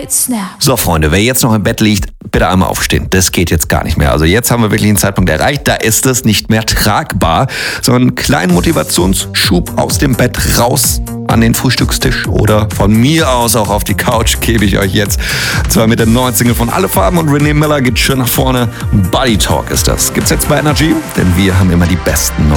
Snap. So, Freunde, wer jetzt noch im Bett liegt, bitte einmal aufstehen. Das geht jetzt gar nicht mehr. Also jetzt haben wir wirklich einen Zeitpunkt erreicht, da ist es nicht mehr tragbar. So einen kleinen Motivationsschub aus dem Bett raus an den Frühstückstisch oder von mir aus auch auf die Couch gebe ich euch jetzt. Zwar mit der neuen Single von Alle Farben und René Miller geht schön nach vorne. Body Talk ist das. Gibt's jetzt bei Energy, denn wir haben immer die besten neuen